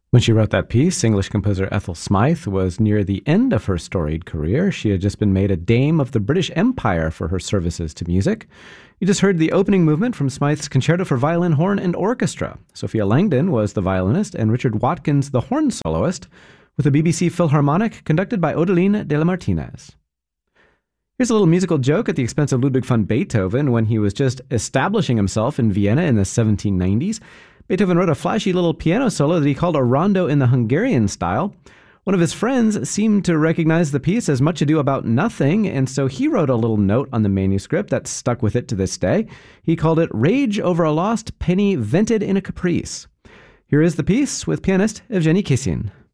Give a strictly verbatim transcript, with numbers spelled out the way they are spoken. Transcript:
When she wrote that piece, English composer Ethel Smythe was near the end of her storied career. She had just been made a Dame of the British Empire for her services to music. You just heard the opening movement from Smythe's Concerto for Violin, Horn, and Orchestra. Sophia Langdon was the violinist and Richard Watkins the horn soloist, with a B B C Philharmonic conducted by Odeline de la Martinez. Here's a little musical joke at the expense of Ludwig van Beethoven. When he was just establishing himself in Vienna in the seventeen nineties, Beethoven wrote a flashy little piano solo that he called a rondo in the Hungarian style. One of his friends seemed to recognize the piece as Much Ado About Nothing, and so he wrote a little note on the manuscript that stuck with it to this day. He called it Rage Over a Lost Penny Vented in a Caprice. Here is the piece with pianist Evgeny Kissin.